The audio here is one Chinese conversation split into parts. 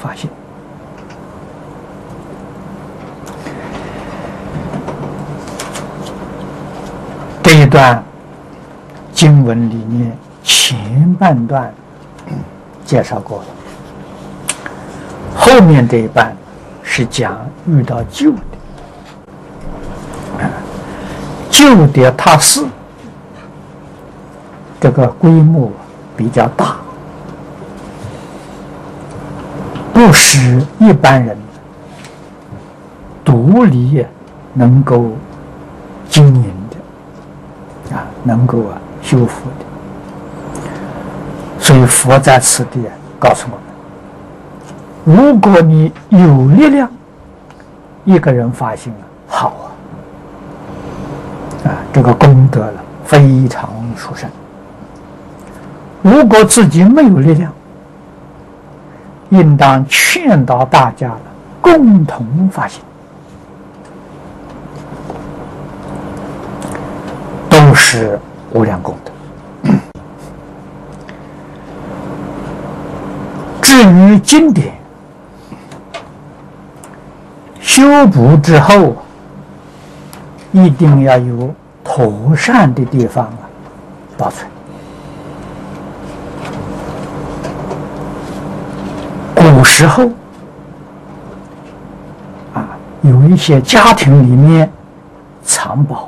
发心。这一段经文里面前半段介绍过了，后面这一半是讲遇到旧的，旧的它是这个规模比较大，不使一般人独立能够经营的能够修复的。所以佛在此地告诉我们，如果你有力量，一个人发心了，好这个功德了非常殊胜。如果自己没有力量，应当劝导大家了，共同发心，都是无量功德。至于经典修补之后，一定要有妥善的地方保存。古时候有一些家庭里面藏宝，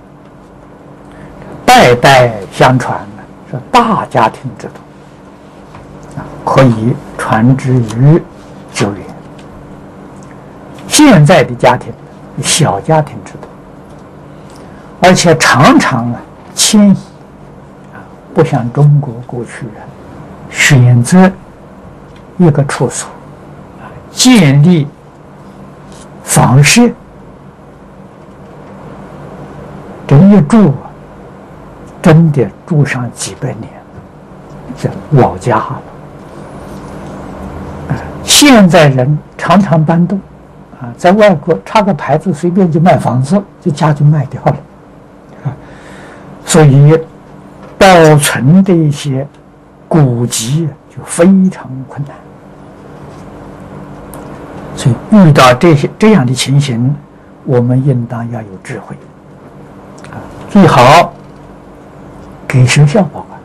代代相传是大家庭制度，可以传之于久远。现在的家庭小家庭制度，而且常常迁移不像中国过去选择一个处所建立房舍，这一住真的住上几百年，这老家了。现在人常常搬动在外国插个牌子，随便就卖房子，就家就卖掉了所以保存的一些古籍就非常困难。所以遇到这样的情形，我们应当要有智慧最好给学校保管，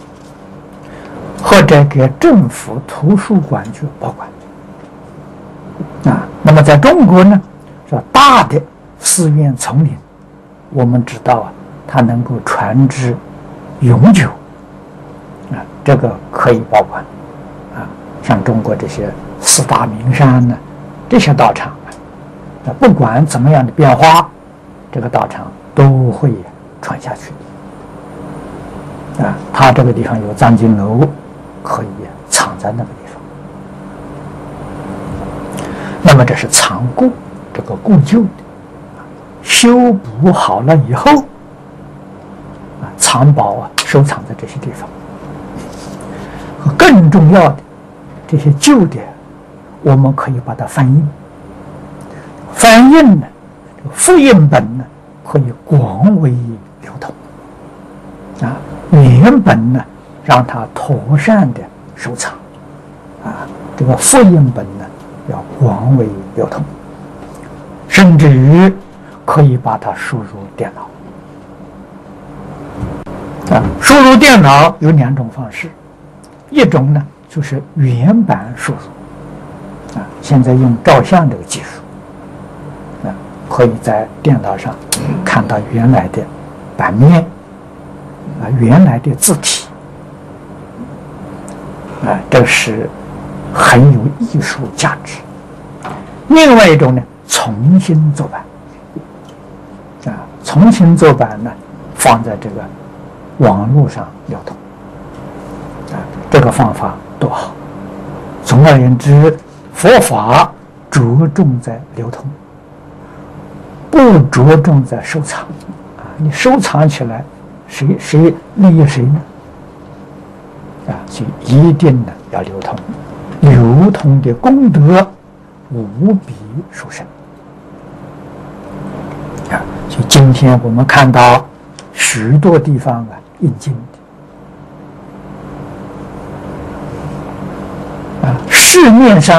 或者给政府图书馆去保管那么在中国呢，说大的寺院丛林，我们知道它能够传之永久这个可以保管像中国这些四大名山呢，这些道场不管怎么样的变化，这个道场都会传下去它这个地方有藏经楼，可以藏在那个地方。那么这是藏故，这个故旧的修补好了以后藏宝收藏在这些地方。更重要的，这些旧的我们可以把它翻印，翻印呢，复印本呢可以广为流通原本呢让它妥善的收藏这个复印本呢要广为流通，甚至于可以把它输入电脑输入电脑有两种方式，一种呢就是原版输入现在用照相这个技术可以在电脑上看到原来的版面原来的字体这是很有艺术价值。另外一种呢，重新做版重新做版呢放在这个网络上流通这个方法多好。总而言之，佛法着重在流通，不着重在收藏你收藏起来谁利益谁呢所以一定呢要流通，流通的功德无比殊胜所以今天我们看到许多地方印经的市面上